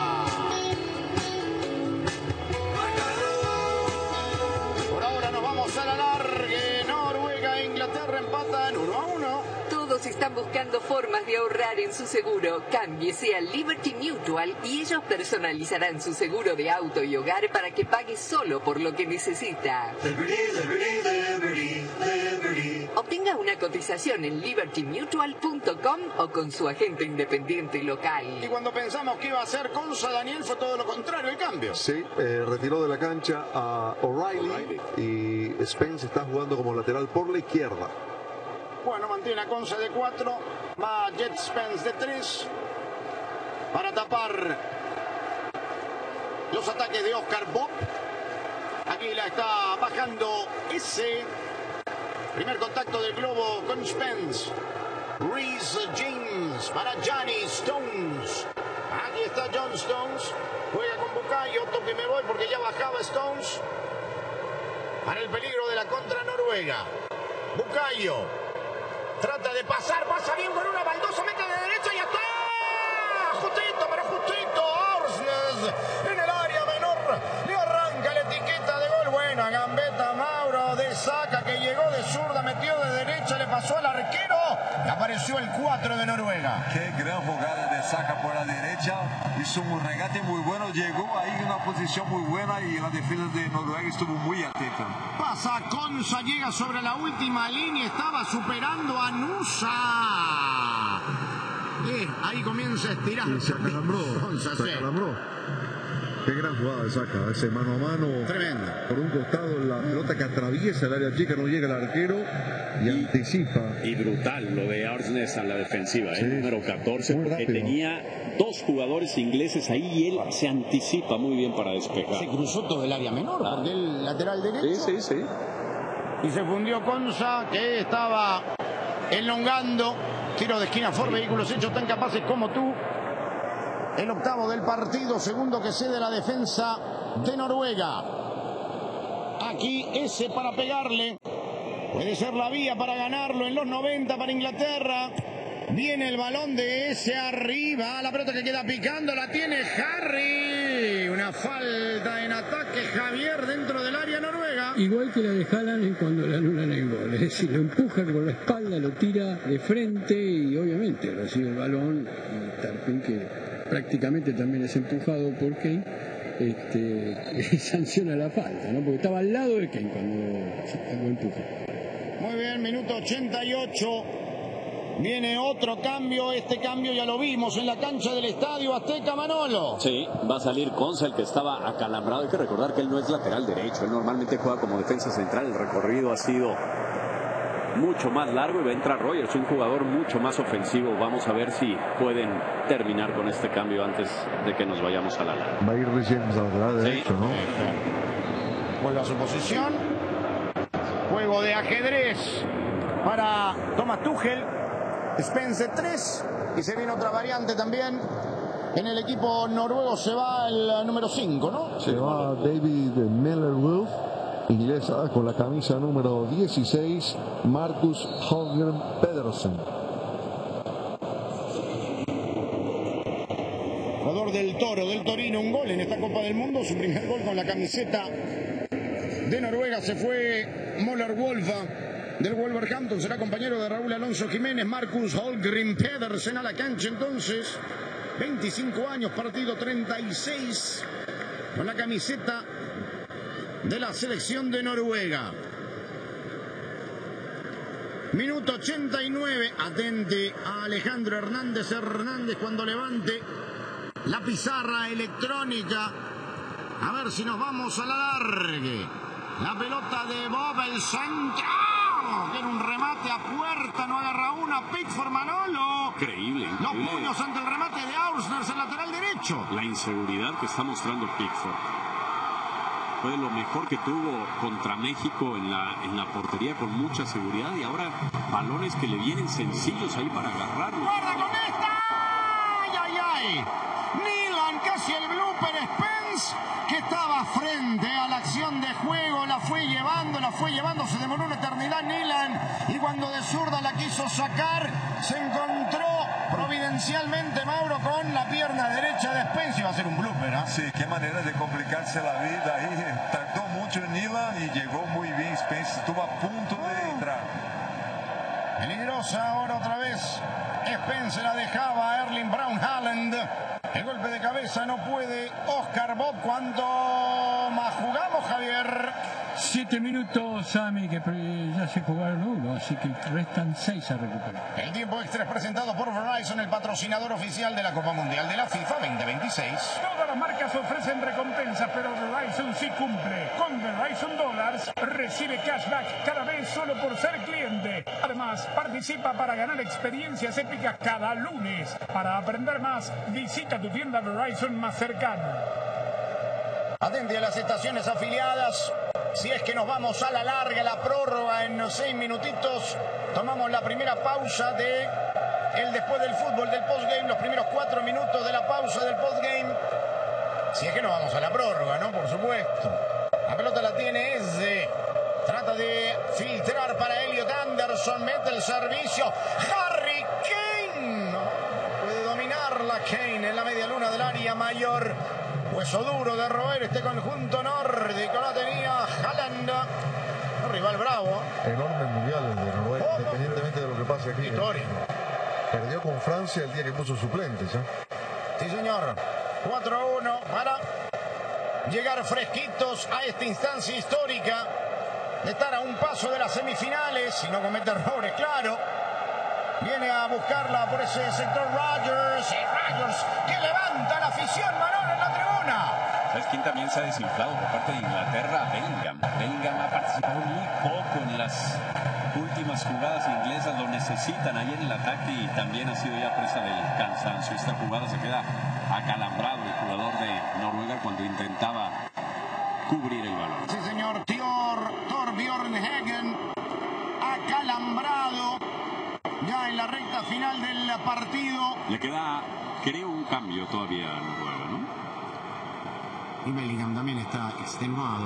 Por ahora nos vamos a la largue. Noruega e Inglaterra empatan uno a uno. Todos están buscando formas de ahorrar en su seguro. Cámbiese a Liberty Mutual y ellos personalizarán su seguro de auto y hogar para que pague solo por lo que necesita. Liberty, liberty, liberty, liberty. Obtenga una cotización en liberty mutual punto com o con su agente independiente local. Y cuando pensamos que iba a ser Consa, Daniel, fue todo lo contrario el cambio. Sí, eh, retiró de la cancha a O'Reilly y Spence está jugando como lateral por la izquierda. Bueno, mantiene a Consa de cuatro, va Jet Spence de tres para tapar los ataques de Oscar Bob. Aquí la está bajando ese. Primer contacto del globo con Spence. Reece James para Johnny Stones. Aquí está John Stones. Juega con Bukayo. Toque me voy porque ya bajaba Stones. Para el peligro de la contra Noruega. Bukayo. Trata de pasar, pasa bien con una baldosa, mete de derecha y ya está. Justito, pero justito. Orsnes en el área menor. Le arranca la etiqueta de gol. Buena gambeta Mauro de Saca que llegó de zurda, metió de derecha, le pasó al arquero y apareció el cuatro de Noruega. Qué gran jugada de Saca por la derecha. Hizo un regate muy bueno. Llegó ahí en una posición muy buena y la defensa de Noruega estuvo muy atenta. Pasa Consa, llega sobre la última línea, estaba superando a Nusa. Eh, ahí comienza a estirar. Y se acalambró. Consa, se acalambró. Qué gran jugada de Saca, ese mano a mano. Tremenda. Por un costado, la pelota que atraviesa el área chica, no llega el arquero y, y anticipa. Y brutal lo de Orsnes a la defensiva, sí, ¿eh? Número catorce, porque rápido. Tenía dos jugadores ingleses ahí y él se anticipa muy bien para despejar. Se cruzó todo el área menor, ah. porque el lateral derecho. Sí, sí, sí. Y se fundió Consa, que estaba elongando. Tiro de esquina, for vehículos hechos tan capaces como tú. El octavo del partido, segundo que cede la defensa de Noruega. Aquí ese para pegarle. Puede ser la vía para ganarlo en los noventa para Inglaterra. Viene el balón de ese arriba. La pelota que queda picando la tiene Harry. Una falta en ataque, Javier, dentro del área noruega. Igual que la de Haaland cuando le anulan el gol. Es decir, lo empuja con la espalda, lo tira de frente y obviamente recibe el balón. Y Tarpin, que prácticamente también es empujado por Kane, este, sanciona la falta, ¿no? Porque estaba al lado de Kane cuando lo empuja. Muy bien, minuto ochenta y ocho. Viene otro cambio, este cambio ya lo vimos en la cancha del Estadio Azteca, Manolo. Sí, va a salir Consa, el que estaba acalambrado. Hay que recordar que él no es lateral derecho, él normalmente juega como defensa central. El recorrido ha sido mucho más largo y va a entrar Rogers, un jugador mucho más ofensivo. Vamos a ver si pueden terminar con este cambio antes de que nos vayamos a la larga. Va a ir James al lateral derecho, sí, ¿no? Vuelve a su posición. Juego de ajedrez para Thomas Tuchel. Spence tres. Y se viene otra variante también. En el equipo noruego se va el número cinco, ¿no? Se va David Miller-Wolf, inglesa, con la camisa número dieciséis, Marcus Holmgren Pedersen. jugador del Toro, del Torino, un gol en esta Copa del Mundo, su primer gol con la camiseta de Noruega. Se fue Moller Wolfa del Wolverhampton, será compañero de Raúl Alonso Jiménez. Marcus Holmgren Pedersen a la cancha entonces, veinticinco años, partido treinta y seis, con la camiseta de la selección de Noruega. Minuto ochenta y nueve, atente a Alejandro Hernández Hernández cuando levante la pizarra electrónica. A ver si nos vamos a la largue. La pelota de Bob, el centro. Era un remate a puerta, no agarra una. Pickford, Manolo. Increíble, increíble. Los puños ante el remate de Ausners, el lateral derecho. La inseguridad que está mostrando Pickford. Fue lo mejor que tuvo contra México en la, en la portería, con mucha seguridad, y ahora balones que le vienen sencillos ahí para agarrarlo. ¡Guarda con esta! ¡Ay, ay, ay! Nilan, casi el blooper Spence, que estaba frente a la acción de juego, la fue llevando, la fue llevando, se demoró una eternidad Nilan, y cuando de zurda la quiso sacar, se encontró providencialmente Mauro con la pierna derecha de Spence. Iba a ser un blooper, ¿ah? ¿eh? Sí, qué manera de complicarse la vida ahí. Tardó mucho Nilan y llegó muy bien Spence, estuvo a punto de entrar. Peligrosa ahora otra vez. Spence la dejaba a Erling Braun Haaland. El golpe de cabeza no puede Oscar Bob. ¿Cuánto más jugamos, Javier? Siete minutos, Sami, que ya se jugaron uno, así que restan seis a recuperar. El tiempo extra es presentado por Verizon, el patrocinador oficial de la Copa Mundial de la FIFA veinte veintiséis. Todas las marcas ofrecen recompensas, pero Verizon sí cumple. Con Verizon Dollars recibe cashback cada vez solo por ser cliente. Además, participa para ganar experiencias épicas cada lunes. Para aprender más, visita tu tienda Verizon más cercana. Atente a las estaciones afiliadas. Si es que nos vamos a la larga, la prórroga en seis minutitos, tomamos la primera pausa de el después del fútbol, del postgame, los primeros cuatro minutos de la pausa del postgame. Si es que nos vamos a la prórroga, ¿no? Por supuesto. La pelota la tiene Eze. Trata de filtrar para Elliot Anderson, mete el servicio. Harry Kane. Puede dominarla Kane en la media luna del área mayor. Hueso duro de roer este conjunto nórdico, la tenía Haaland. Un rival bravo. Enorme mundial de Noruega, oh, independientemente de lo que pase aquí. Histórico. Perdió con Francia el día que puso suplentes, ¿eh? Sí, señor. cuatro a uno para llegar fresquitos a esta instancia histórica de estar a un paso de las semifinales y no cometer errores, claro. Viene a buscarla por ese sector Rodgers. Y Rodgers que levanta la afición, Manolo, en la tribuna. ¿Sabes quién también se ha desinflado por parte de Inglaterra? Bellingham. Bellingham ha participado muy poco en las últimas jugadas inglesas. Lo necesitan ahí en el ataque y también ha sido ya presa del cansancio. Esta jugada se queda acalambrado el jugador de Noruega cuando intentaba cubrir el balón. Sí, señor. Thor, Torbjörn Hagen acalambrado ya en la recta final del partido. Le queda, creo, un cambio todavía a Noruega, ¿no? Y Bellingham también está extenuado.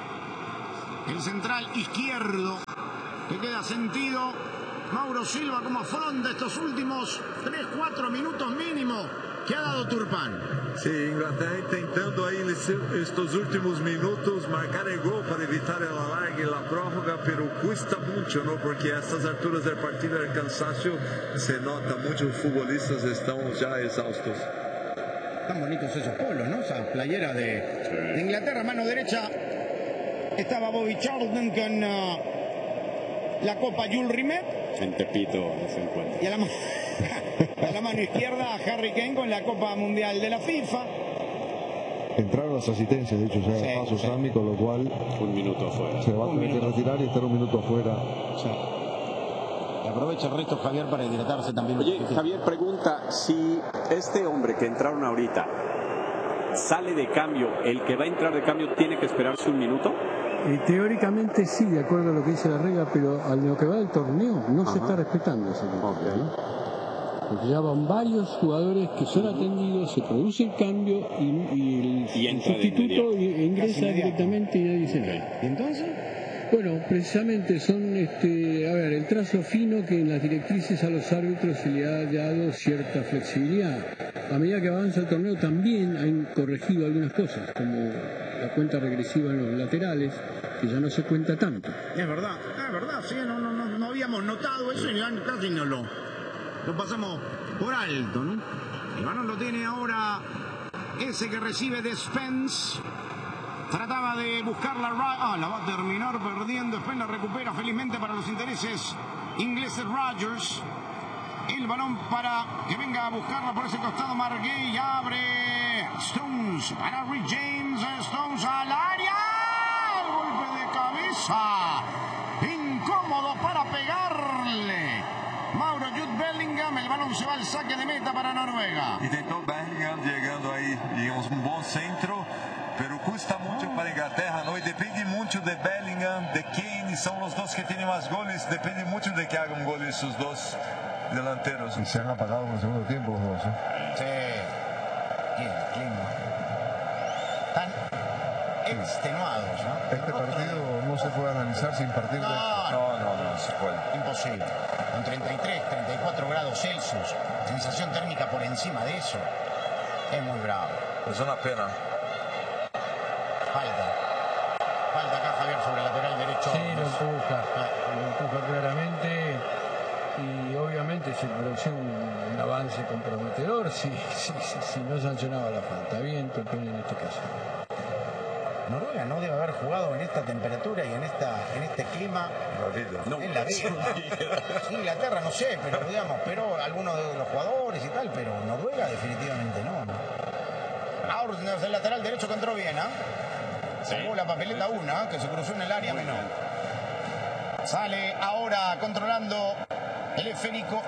El central izquierdo que queda sentido. Mauro Silva como afronta estos últimos tres cuatro minutos mínimo que ha dado Turpán. Sí, Inglaterra intentando ahí estos últimos minutos marcar el gol para evitar el alargue y la prórroga, pero cuesta mucho, ¿no? Porque a estas alturas del partido el cansancio se nota, muchos futbolistas están ya exhaustos. Tan bonitos esos polos, ¿no? Esa playera de, de Inglaterra, mano derecha estaba Bobby Charlton con uh, la Copa Jules Rimet. En Tepito se encuentra. Y a la, a la mano izquierda a Harry Kane con la Copa Mundial de la FIFA. Entraron las asistencias, de hecho, ya sí, paso sí. Sami, con lo cual un minuto afuera. Se va a tener que retirar y estar un minuto afuera. Sí. Y aprovecha el resto Javier para hidratarse también. Oye, Javier pregunta si este hombre que entraron ahorita sale de cambio, el que va a entrar de cambio tiene que esperarse un minuto. Eh, teóricamente sí, de acuerdo a lo que dice la regla, pero a lo que va del torneo no Ajá. se está respetando ese tiempo, okay. ¿no? Porque ya van varios jugadores que son atendidos, se produce el cambio y, y el, y el sustituto ingresa directamente y ya dice nada. ¿Y entonces? Bueno, precisamente son, este, a ver, el trazo fino que en las directrices a los árbitros se le ha dado cierta flexibilidad. A medida que avanza el torneo también han corregido algunas cosas, como la cuenta regresiva en los laterales, que ya no se cuenta tanto. Es verdad, es verdad, sí, no, no, no, no habíamos notado eso y casi no lo, lo pasamos por alto, ¿no? El balón lo tiene ahora ese que recibe de Spence. Trataba de buscar la... Ah, la va a terminar perdiendo. Spence la recupera felizmente para los intereses ingleses Rodgers. El balón para que venga a buscarla por ese costado Marguerite y abre Stones para Rick James. Stones al área. El golpe de cabeza. Incómodo para pegarle. Mauro Jude Bellingham. El balón se va al saque de meta para Noruega. Intentó Bellingham llegando ahí, digamos, un buen centro. Pero cuesta mucho para Inglaterra, ¿no? Y depende mucho de Bellingham, de Kane, y son los dos que tienen más goles. Depende mucho de que hagan goles sus dos delanteros. Y se han apagado en el segundo tiempo los dos, ¿eh? Sí. Bien, bien. Tan extenuados, ¿no? Este partido no se puede analizar sin partir de... No, no, no, no se puede. Imposible. Con treinta y tres, treinta y cuatro grados Celsius, sensación térmica por encima de eso. Es muy bravo. Es una pena. Falta. Falta acá Javier sobre el lateral derecho. Sí, lo empuja. Lo empuja claramente. Y obviamente se produce un, un avance comprometedor si, si, si, si no sancionaba la falta. Bien, Turpin en este caso. Noruega no debe haber jugado en esta temperatura y en esta en este clima No, en la vida. Inglaterra no sé, pero digamos, pero algunos de los jugadores y tal, pero Noruega definitivamente no. Ahora el lateral derecho que entró bien, ¿ah? Sacó la papeleta una, que se cruzó en el área menor. Sale ahora controlando el esférico.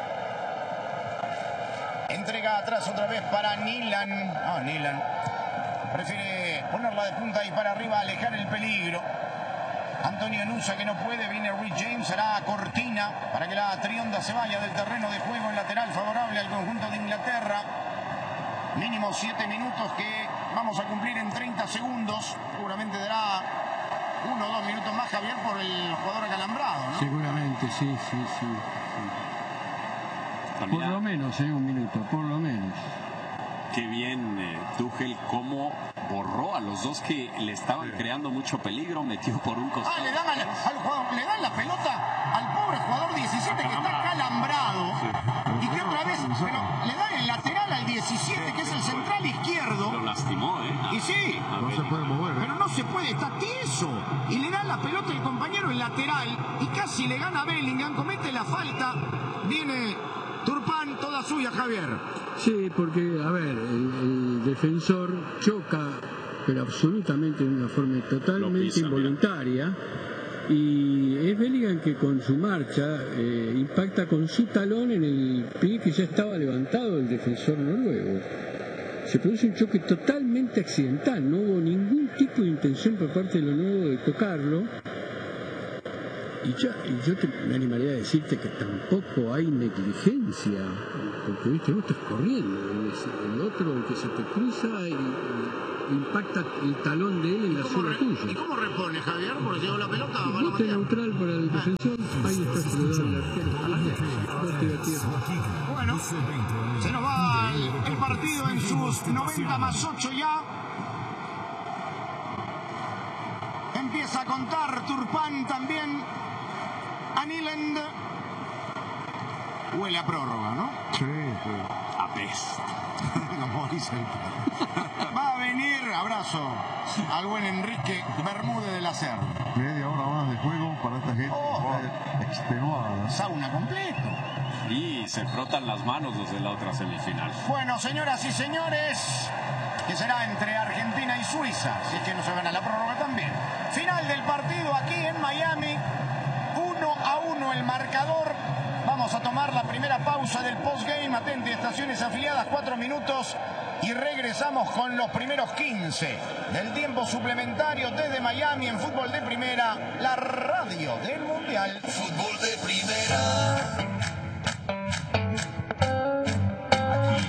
Entrega atrás otra vez para Nilan. Ah, Nilan. Prefiere ponerla de punta y para arriba, alejar el peligro. Antonio Nusa que no puede, viene Rick James, será cortina para que la trionda se vaya del terreno de juego en lateral favorable al conjunto de Inglaterra. Mínimo siete minutos que vamos a cumplir en treinta segundos. Seguramente dará uno o dos minutos más, Javier, por el jugador acalambrado, ¿no? Seguramente, sí, sí, sí. sí. Por lo menos, ¿eh? Un minuto, por lo menos. Qué bien eh, Tuchel cómo borró a los dos que le estaban creando mucho peligro, metió por un costado. Ah, le dan, al, al jugador, le dan la pelota al pobre jugador diecisiete que está calambrado. Sí. Y que otra vez, pero le dan el lateral al diecisiete, que es el central izquierdo. Lo lastimó, ¿eh? Y sí. No se puede mover, ¿eh? Pero no se puede, está tieso. Y le dan la pelota al compañero el lateral y casi le gana a Bellingham, comete la falta. Viene Turpin, toda suya, Javier. Sí, porque, a ver, el, el defensor choca, pero absolutamente de una forma totalmente pisa, involuntaria. Mira. Y es Bellingham que con su marcha eh, impacta con su talón en el pie que ya estaba levantado del defensor noruego. Se produce un choque totalmente accidental, no hubo ningún tipo de intención por parte de los noruegos de tocarlo. Y yo, y yo te, me animaría a decirte que tampoco hay negligencia, porque viste, vos estás corriendo, el, el otro, el que se te cruza, y, y impacta el talón de él en la zona tuya. ¿Y cómo responde, Javier? Porque llegó la pelota. Bote neutral para el defensor, ahí está saludando al arquero. Bote a tierra. Bueno, se nos va el, el partido en sus noventa más ocho ya. Empieza a contar Turpin también. A Nyland. Huele a prórroga, ¿no? Sí, sí. Apesta. Como dice el... Va a venir, abrazo, al buen Enrique Bermúdez de la Serra. Media hora más de juego para esta gente oh, extenuada. Sauna completo. Y se frotan las manos desde la otra semifinal. Bueno, señoras y señores, que será entre Argentina y Suiza, si es que no se gana la prórroga también. Final del partido aquí en Miami. Uno a uno el marcador. Vamos a tomar la primera pausa del postgame. Atente, estaciones afiliadas, cuatro minutos. Y regresamos con los primeros quince del tiempo suplementario desde Miami en Fútbol de Primera, la radio del Mundial. Fútbol de Primera. Aquí en Estados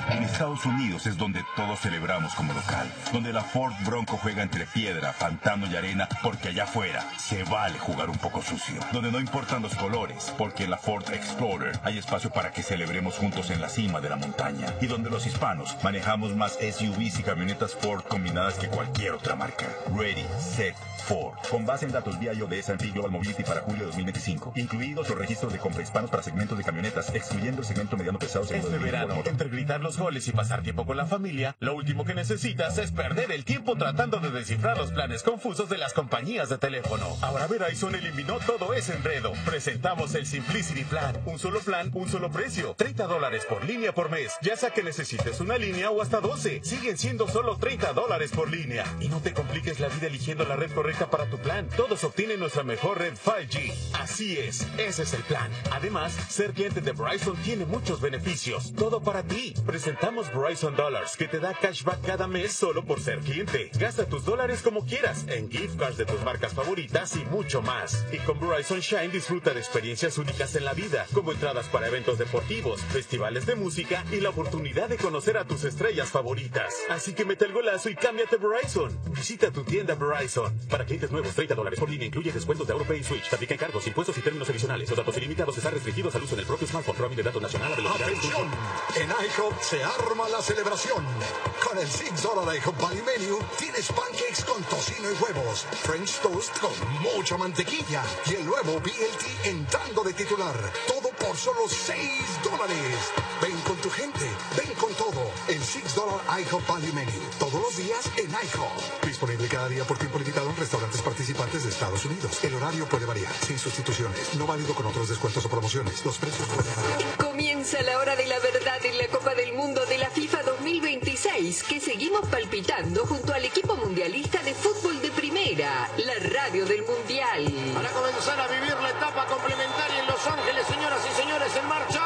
Estados Unidos es donde todos celebramos como local, donde la Ford Bronco juega entre piedra, pantano y arena, porque allá afuera se vale jugar un poco sucio, donde no importan los colores, porque en la Ford Explorer hay espacio para que celebremos juntos en la cima de la montaña, y donde los hispanos manejamos más S U Vs y camionetas Ford combinadas que cualquier otra marca. Ready, set, Ford. Con base en datos vía I O de S and P Global Mobility para julio de dos mil veinticinco, incluidos los registros de compra hispanos para segmentos de camionetas, excluyendo el segmento mediano pesado. Este verano, entre gritar los goles y pasar tiempo con la familia, lo último que necesitas es perder el tiempo tratando de descifrar los planes confusos de las compañías de teléfono. Ahora Verizon eliminó todo ese enredo. Presentamos el Simplicity Plan. Un solo plan, un solo precio. treinta dólares por línea por mes. Ya sea que necesites una línea o hasta doce. Siguen siendo solo treinta dólares por línea. Y no te compliques la vida eligiendo la red correcta para tu plan. Todos obtienen nuestra mejor red cinco G. Así es, ese es el plan. Además, ser cliente de Verizon tiene muchos beneficios. Todo para ti. Presentamos Verizon Dollars, que te da cashback cada mes solo por ser cliente. Gasta tus dólares como quieras, en gift cards de tus marcas favoritas y mucho más. Y con Verizon Shine disfruta de experiencias únicas en la vida, como entradas para eventos deportivos, festivales de música y la oportunidad de conocer a tus estrellas favoritas. Así que mete el golazo y cámbiate a Verizon. Visita tu tienda Verizon. Para clientes nuevos, treinta dólares por línea incluye descuentos de AuroPay y Switch. Te aplican cargos, impuestos y términos adicionales. Los datos ilimitados están restringidos al uso en el propio smartphone. Roaming de datos nacional a velocidad. ¡Atención! En IHOP se arma la celebración. Con el six dólar IHOP Value Menu tienes pancakes con tocino y huevos, French toast con mucha mantequilla y el nuevo B L T entrando de titular. Todo por solo seis dólares. Ven con tu gente, ven con todo. El six dólar IHOP Value Menu. Todos los días en IHOP. Disponible cada día por tiempo limitado en restaurantes participantes de Estados Unidos. El horario puede variar, sin sustituciones. No válido con otros descuentos o promociones. Los precios pueden variar. Comienza la hora de la verdad en la Copa del Mundo de la FIFA dos mil veintiséis, que seguimos palpitando junto al equipo mundialista de fútbol de primera, la radio del Mundial. Para comenzar a vivir la etapa complementaria en Los Ángeles, señoras y señores, en marcha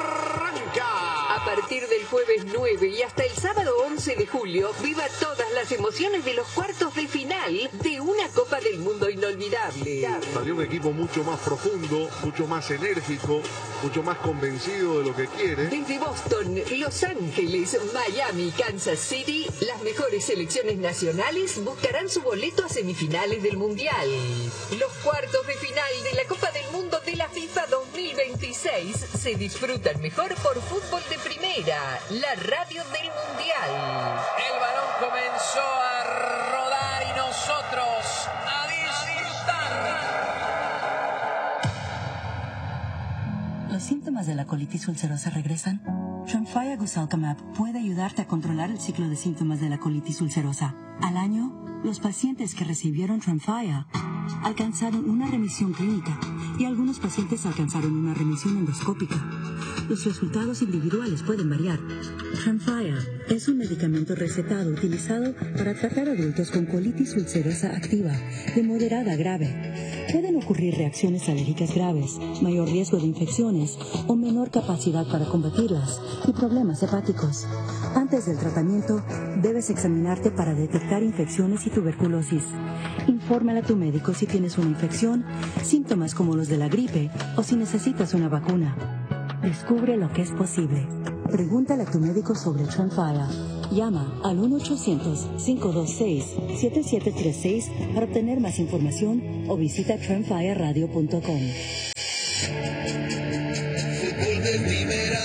arranca. A partir del jueves nueve y hasta el sábado once de julio, viva todas las emociones de los cuartos de final de una Copa del Mundo inolvidable. Salió un equipo mucho más profundo, mucho más enérgico, mucho más convencido de lo que quiere. Desde Boston, Los Ángeles, Miami, Kansas City, las mejores selecciones nacionales buscarán su boleto a semifinales del Mundial. Los cuartos de final de la Copa del Mundo de la FIFA dos mil veintiséis se disfrutan mejor por fútbol de primera, la radio del Mundial. El balón comenzó a rodar y nosotros a disfrutar. ¿Los síntomas de la colitis ulcerosa regresan? Tremfya Guselkumab puede ayudarte a controlar el ciclo de síntomas de la colitis ulcerosa. Al año, los pacientes que recibieron Tremfya alcanzaron una remisión clínica y algunos pacientes alcanzaron una remisión endoscópica. Los resultados individuales pueden variar. Tremfya es un medicamento recetado utilizado para tratar adultos con colitis ulcerosa activa de moderada a grave. Pueden ocurrir reacciones alérgicas graves, mayor riesgo de infecciones o menor capacidad para combatirlas y problemas hepáticos. Antes del tratamiento, debes examinarte para detectar infecciones y tuberculosis. Infórmale a tu médico si tienes una infección, síntomas como los de la gripe o si necesitas una vacuna. Descubre lo que es posible. Pregúntale a tu médico sobre Tremfya. Llama al uno ochocientos, cinco dos seis, siete siete tres seis para obtener más información o visita tremfya radio punto com. Fútbol de primera.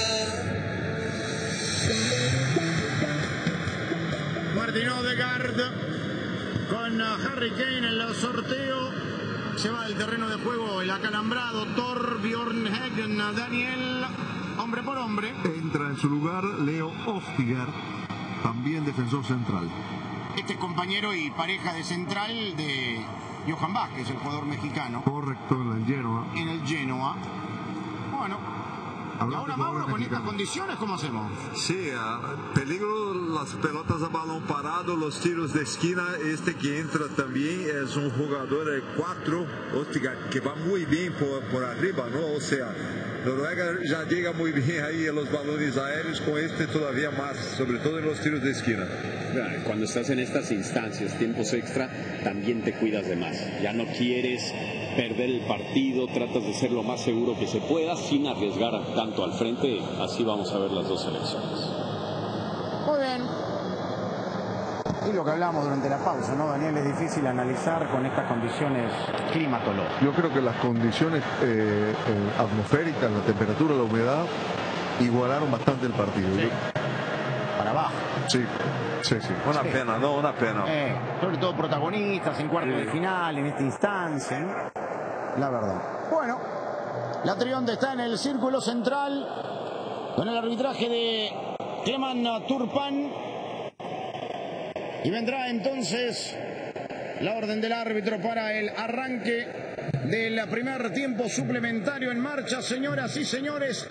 Martin Odegaard con Harry Kane en el sorteo. Se va del terreno de juego el acalambrado Torbjörn Hagen. Daniel, hombre por hombre. Entra en su lugar Leo Ostigar, también defensor central. Este compañero y pareja de central de Johan Vázquez, el jugador mexicano. Correcto, en el Genoa. En el Genoa. Bueno. Y ahora, Mauro, con estas condiciones, ¿cómo hacemos? Sí, uh, peligro las pelotas a balón parado, los tiros de esquina. Este que entra también es un jugador de cuatro, que va muy bien por, por arriba, ¿no? O sea, Noruega ya llega muy bien ahí en los balones aéreos, con este todavía más, sobre todo en los tiros de esquina. Cuando estás en estas instancias, tiempos extra, también te cuidas de más. Ya no quieres perder el partido, tratas de ser lo más seguro que se pueda sin arriesgar tanto al frente. Así vamos a ver las dos selecciones. Muy bien. Y lo que hablamos durante la pausa, ¿no, Daniel? Es difícil analizar con estas condiciones climatológicas. Yo creo que las condiciones eh, eh, atmosféricas, la temperatura, la humedad, igualaron bastante el partido. Sí. Yo... Para abajo. Sí, sí, sí. Una sí. pena, no, una pena. Eh, sobre todo protagonistas en cuarto de final, en esta instancia, ¿no? La verdad. Bueno, la Trionda está en el círculo central con el arbitraje de Cleman Turpan. Y vendrá entonces la orden del árbitro para el arranque del primer tiempo suplementario en marcha. Señoras y señores,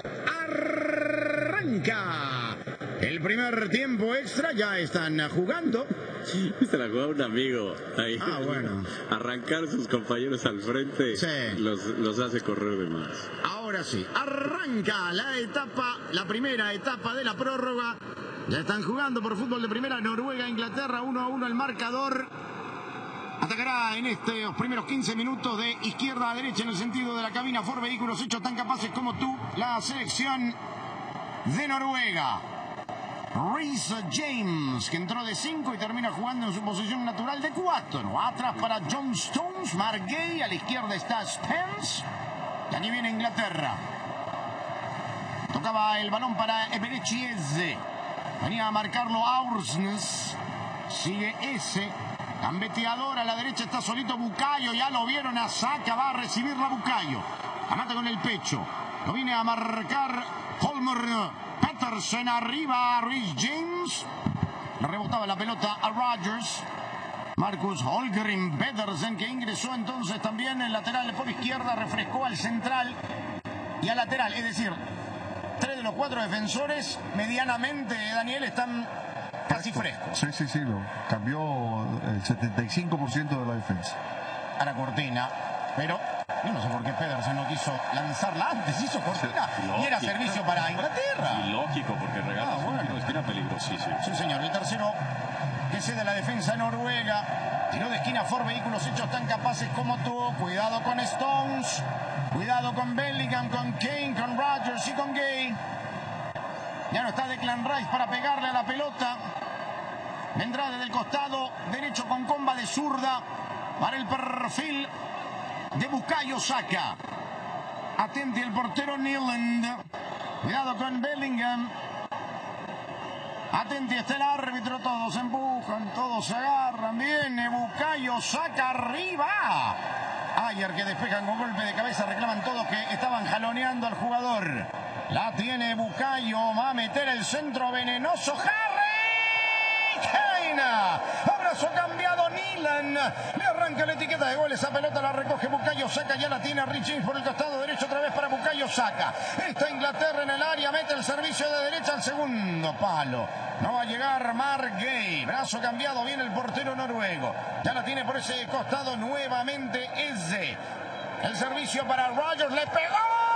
arranca el primer tiempo extra. Ya están jugando. Viste la jugada un amigo ahí. Ah, bueno. Arrancar sus compañeros al frente sí. los, los hace correr de más. Ahora sí, arranca la etapa, la primera etapa de la prórroga. Ya están jugando por fútbol de primera Noruega, Inglaterra, uno a uno el marcador. Atacará en estos primeros quince minutos de izquierda a derecha en el sentido de la cabina Ford Vehículos hechos tan capaces como tú, la selección de Noruega. Reece James, que entró de cinco y termina jugando en su posición natural de cuatro. Atrás para John Stones, Mark Gay, a la izquierda está Spence. Y aquí viene Inglaterra. Tocaba el balón para Eberechi Eze. Venía a marcarlo Aursnes. Sigue ese. Gambeteador a la derecha está solito Bukayo. Ya lo vieron a Saka. Va a recibirla Bukayo. Amata con el pecho. Lo viene a marcar Holmer Petersen. Arriba a Reece James. Le rebotaba la pelota a Rodgers. Marcus Holgrim Pedersen, que ingresó entonces también en lateral por izquierda. Refrescó al central y al lateral. Es decir, tres de los cuatro defensores medianamente, Daniel, están casi frescos. Sí, sí, sí, lo cambió el setenta y cinco por ciento de la defensa. A la Cortina, pero yo no sé por qué Pedersen no quiso lanzarla antes, hizo Cortina sí, y era servicio para Inglaterra. Y lógico, porque regala ah, bueno. un esquina peligrosísimo. Sí, señor, el tercero que cede la defensa noruega. Tiró de esquina Ford Vehículos hechos tan capaces como tú. Cuidado con Stones. Cuidado con Bellingham, con Kane, con Rodgers y con Gay. Ya no está Declan Rice para pegarle a la pelota. Vendrá desde el costado derecho con comba de zurda para el perfil de Bukayo Saka. Atente el portero Nyland. Cuidado con Bellingham. Atente está el árbitro. Todos empujan, todos se agarran. Viene Bukayo Saka arriba. Ayer que despejan con golpe de cabeza, reclaman todos que estaban jaloneando al jugador. La tiene Bukayo, va a meter el centro venenoso. Harry Kane. Abrazo cambiado Nyland. Le arranca la etiqueta de gol. Esa pelota la recoge Bukayo Saka. Ya la tiene Richie por el costado derecho otra vez para Bukayo Saka. Está Inglaterra en el área. Mete el servicio de derecha al segundo palo. No va a llegar Mark Gay. Brazo cambiado. Viene el portero noruego. Ya la tiene por ese costado nuevamente Eze. El servicio para Rodgers. Le pegó.